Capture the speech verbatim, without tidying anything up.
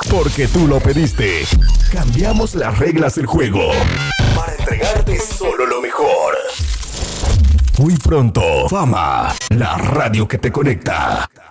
Porque tú lo pediste. Cambiamos las reglas del juego para entregarte solo lo mejor. Muy pronto, Fama, la radio que te conecta.